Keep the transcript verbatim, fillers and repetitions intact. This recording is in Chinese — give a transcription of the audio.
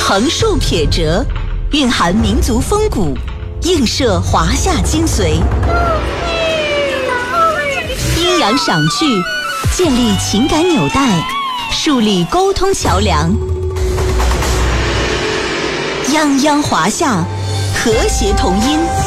横竖撇折，蕴含民族风骨，映射华夏精髓。阴阳赏趣，建立情感纽带，树立沟通桥梁。泱泱华夏，和谐同音。